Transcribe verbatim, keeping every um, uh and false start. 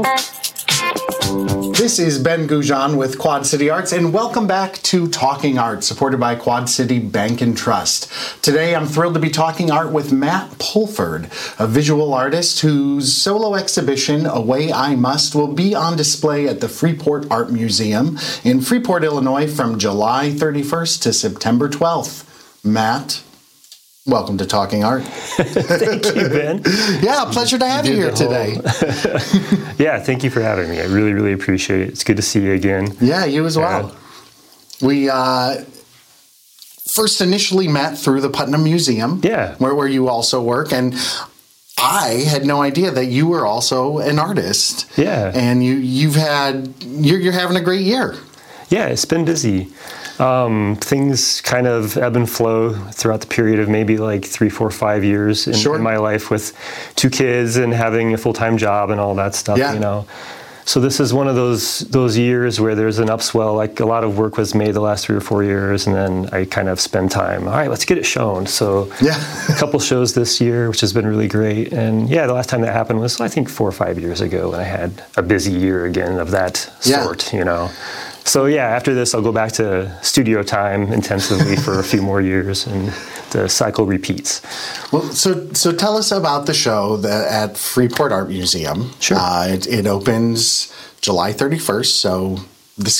This is Ben Goujon with Quad City Arts, and welcome back to Talking Art, supported by Quad City Bank and Trust. Today, I'm thrilled to be talking art with Matt Pulford, a visual artist whose solo exhibition, Away I Must, will be on display at the Freeport Art Museum in Freeport, Illinois, from July thirty-first to September twelfth. Matt, welcome to Talking Art. Thank you, Ben. Yeah, pleasure to have you, you here today. Yeah, thank you for having me. I really, really appreciate it. It's good to see you again. Yeah, you as well. Uh, we uh, first initially met through the Putnam Museum, yeah, where, where you also work, and I had no idea that you were also an artist. Yeah. And you, you've had, you're, you're having a great year. Yeah, it's been busy. Um, things kind of ebb and flow throughout the period of maybe like three, four, five years in, sure. in my life with two kids and having a full-time job and all that stuff, yeah. you know. So this is one of those those years where there's an upswell. Like a lot of work was made the last three or four years, and then I kind of spend time. All right, let's get it shown. So yeah. a couple shows this year, which has been really great. And yeah, the last time that happened was I think four or five years ago, when I had a busy year again of that sort. Yeah. You know. So yeah, after this, I'll go back to studio time intensively for a few more years, and the cycle repeats. Well, so so tell us about the show that at Freeport Art Museum. Sure. Uh, it, it opens July thirty-first, so